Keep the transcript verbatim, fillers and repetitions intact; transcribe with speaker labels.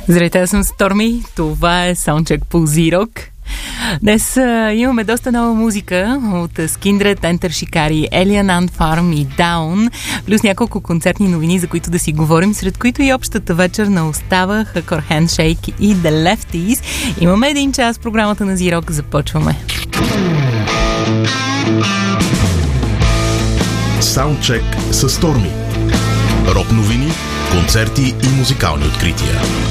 Speaker 1: Здравейте, аз съм Сторми. Това е Soundcheck по Z-Rock. Днес а, имаме доста нова музика от Skindred, Enter Shikari, Alien Ant Farm и Down, плюс няколко концертни новини, за които да си говорим, сред които и общата вечер на Остава, Hardcore Handshake и The Lefties. Имаме един час програмата на Z-Rock. Започваме.
Speaker 2: Soundcheck с Сторми. Рок новини, концерти и музикални открития.